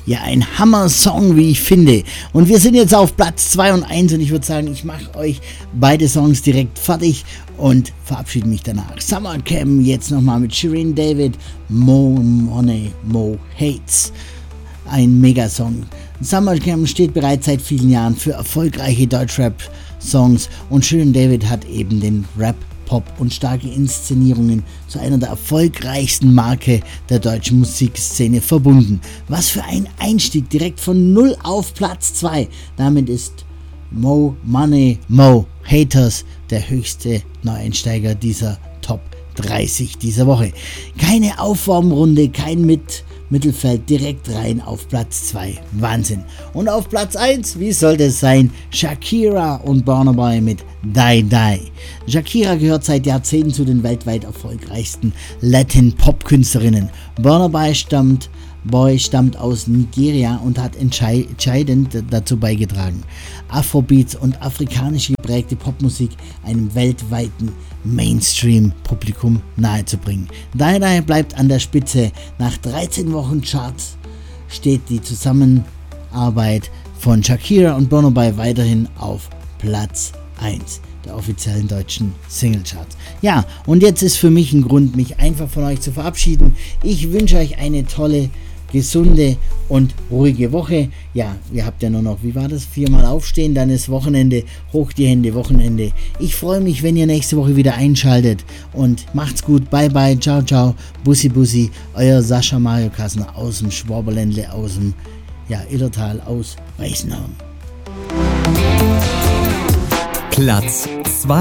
Ja, ein Hammer-Song, wie ich finde. Und wir sind jetzt auf Platz 2 und 1 und ich würde sagen, ich mache euch beide Songs direkt fertig und verabschiede mich danach. Summer Camp jetzt nochmal mit Shirin David, Mo Money, Mo Hates. Ein Megasong. Summer Camp steht bereits seit vielen Jahren für erfolgreiche Deutschrap-Songs und Shirin David hat eben den Rap, Pop und starke Inszenierungen zu einer der erfolgreichsten Marke der deutschen Musikszene verbunden. Was für ein Einstieg, direkt von 0 auf Platz 2. Damit ist Mo Money, Mo Haters der höchste Neueinsteiger dieser Top 30 dieser Woche. Keine Aufwärmrunde, kein Mittelfeld, direkt rein auf Platz 2. Wahnsinn. Und auf Platz 1, wie sollte es sein? Shakira und Burna Boy mit Die Die. Shakira gehört seit Jahrzehnten zu den weltweit erfolgreichsten Latin-Pop-Künstlerinnen. Burna Boy stammt aus Nigeria und hat entscheidend dazu beigetragen, Afrobeats und afrikanisch geprägte Popmusik einem weltweiten Mainstream-Publikum nahezubringen. Die Die bleibt an der Spitze. Nach 13 Wochen Charts steht die Zusammenarbeit von Shakira und Burna Boy weiterhin auf Platz 1 der offiziellen deutschen Singlecharts. Ja, und jetzt ist für mich ein Grund, mich einfach von euch zu verabschieden. Ich wünsche euch eine tolle, gesunde und ruhige Woche. Ja, ihr habt ja nur noch, wie war das? 4-mal aufstehen, dann ist Wochenende, hoch die Hände, Wochenende. Ich freue mich, wenn ihr nächste Woche wieder einschaltet und macht's gut, bye bye, ciao ciao, bussi bussi, euer Sascha Mario Kassner aus dem Schwaberländle, aus dem Illertal, aus Weißenhorn. Platz 2